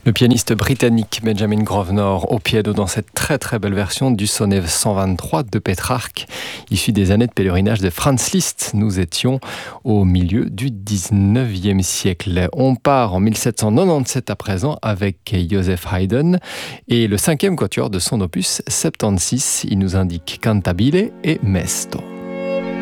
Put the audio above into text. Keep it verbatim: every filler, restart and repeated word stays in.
Le pianiste britannique Benjamin Grosvenor au piano dans cette très très belle version du sonnet cent vingt-trois de Pétrarque, issu des années de pèlerinage de Franz Liszt. Nous étions au milieu du dix-neuvième siècle. On part en mille sept cent quatre-vingt-dix-sept à présent avec Joseph Haydn et le cinquième quatuor de son opus soixante-seize. Il nous indique Cantabile et Mesto.